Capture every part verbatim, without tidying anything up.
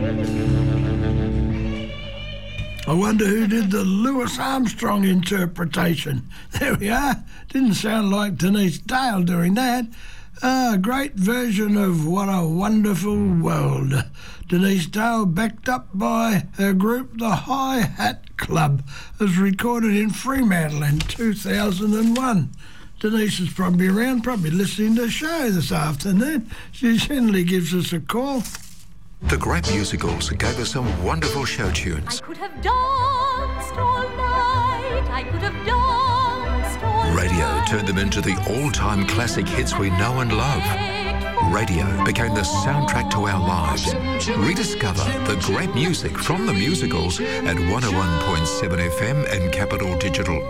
I wonder who did the Louis Armstrong interpretation. There we are. Didn't sound like Denise Dale doing that. A great version of What a Wonderful World. Denise Dale, backed up by her group The Hi Hat Club, was recorded in Fremantle in two thousand one. Denise is probably around, probably listening to the show this afternoon. She generally gives us a call. The Great Musicals gave us some wonderful show tunes. I could have danced all night. I could have danced all night. Radio turned them into the all-time classic hits we know and love. Radio became the soundtrack to our lives. Rediscover the great music from the musicals at one oh one point seven F M and Capital Digital.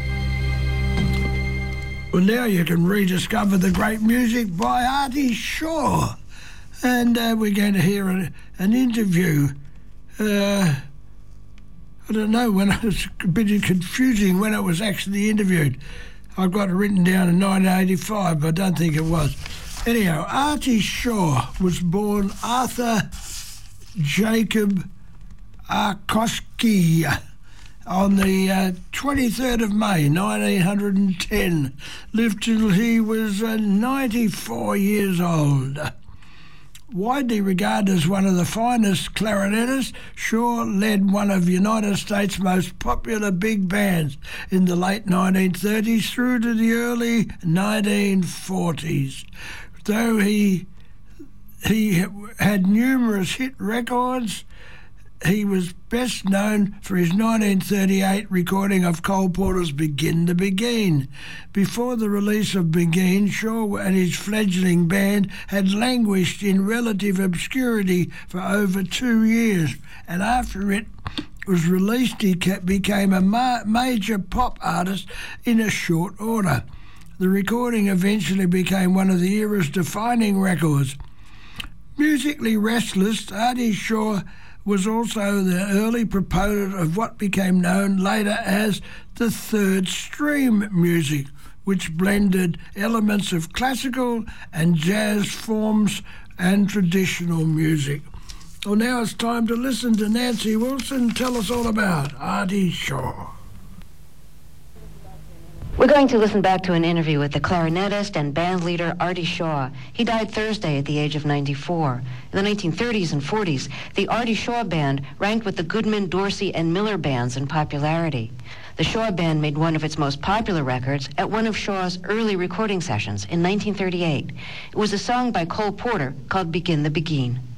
Well, now you can rediscover the great music by Artie Shaw. And uh, we're going to hear a, an interview. Uh, I don't know, when it was a bit confusing when it was actually interviewed. I've got it written down in nineteen eighty-five, but I don't think it was. Anyhow, Artie Shaw was born Arthur Jacob Arkosky on the uh, twenty-third of May, nineteen ten. Lived till he was uh, ninety-four years old. Widely regarded as one of the finest clarinetists, Shaw led one of the United States' most popular big bands in the late nineteen thirties through to the early nineteen forties. Though he, he had numerous hit records, he was best known for his nineteen thirty-eight recording of Cole Porter's Begin to Begin. Before the release of Begin, Shaw and his fledgling band had languished in relative obscurity for over two years, and after it was released, he became a ma- major pop artist in a short order. The recording eventually became one of the era's defining records. Musically restless, Artie Shaw was also the early proponent of what became known later as the third stream music, which blended elements of classical and jazz forms and traditional music. Well, now it's time to listen to Nancy Wilson tell us all about Artie Shaw. We're going to listen back to an interview with the clarinetist and band leader Artie Shaw. He died Thursday at the age of ninety-four. In the nineteen thirties and forties, the Artie Shaw Band ranked with the Goodman, Dorsey, and Miller bands in popularity. The Shaw Band made one of its most popular records at one of Shaw's early recording sessions in nineteen thirty-eight. It was a song by Cole Porter called Begin the Begin.